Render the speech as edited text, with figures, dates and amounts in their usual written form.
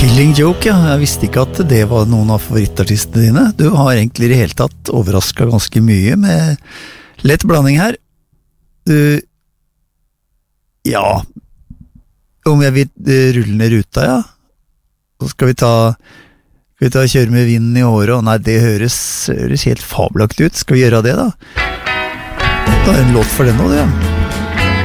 Killing Joke, ja. Jeg visste ikke at det var noen av favorittartistene dine. Du har egentlig i det hele tatt overrasket ganske mye med lett blanding her. Du... Ja... Om jeg vil rulle ned ruta, ja. Så skal vi ta kjøre med vinden i håret, og nei, det høres helt fabelaktig ut. Skal vi gjøre det da? Da er en låt for den også, ja.